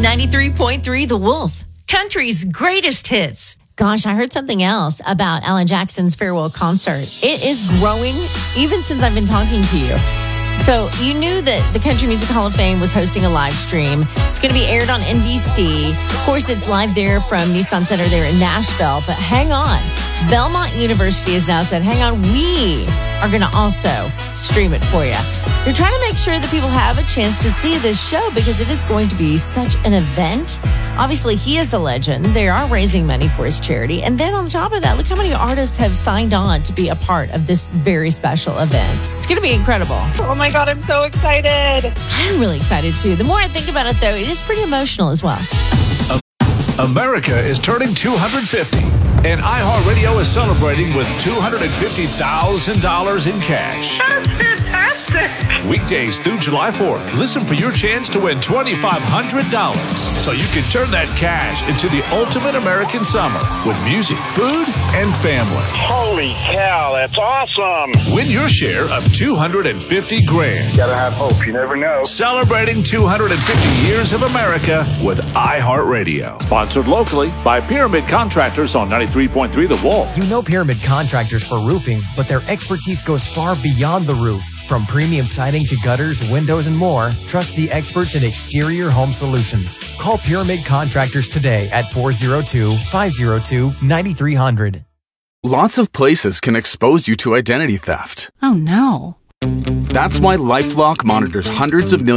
93.3 The Wolf, country's greatest hits. Gosh, I heard something else about Alan Jackson's farewell concert. It is growing even since I've been talking to you. So you knew that the Country Music Hall of Fame was hosting a live stream. It's going to be aired on NBC. Of course, it's live there from Nissan Center there in Nashville. But hang on. Belmont University has now said, hang on, we are going to also stream it for you. They're trying to make sure that people have a chance to see this show because it is going to be such an event. Obviously, he is a legend. They are raising money for his charity. And then on top of that, look how many artists have signed on to be a part of this very special event. It's going to be incredible. Oh my God, I'm so excited. I'm really excited too. The more I think about it, though, it is pretty emotional as well. America is turning 250, and iHeartRadio is celebrating with $250,000 in cash. That's fantastic. Weekdays through July 4th, listen for your chance to win $2,500 so you can turn that cash into the ultimate American summer with music, food, and family. Holy cow, that's awesome. Win your share of $250,000. Gotta have hope, you never know. Celebrating 250 years of America with iHeartRadio. Sponsored locally by Pyramid Contractors on 93.3 The Wolf. You know Pyramid Contractors for roofing, but their expertise goes far beyond the roof. From premium siding to gutters, windows, and more, trust the experts in exterior home solutions. Call Pyramid Contractors today at 402-502-9300. Lots of places can expose you to identity theft. Oh no. That's why LifeLock monitors hundreds of millions